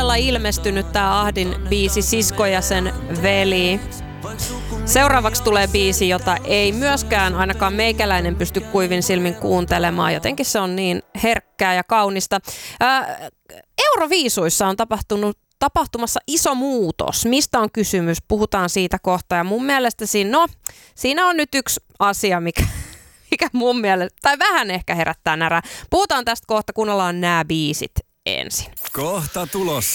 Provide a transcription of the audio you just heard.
todella ilmestynyt tää Ahdin biisi Sisko ja sen veli. Seuraavaksi tulee biisi, jota ei myöskään ainakaan meikäläinen pysty kuivin silmin kuuntelemaan. Jotenkin se on niin herkkää ja kaunista. Euroviisuissa on tapahtumassa iso muutos. Mistä on kysymys? Puhutaan siitä kohta. Ja mun mielestä siinä on nyt yksi asia, mikä mun mielestä, tai vähän ehkä herättää närää. Puhutaan tästä kohta, kun ollaan nämä biisit ensin. Kohta tulossa.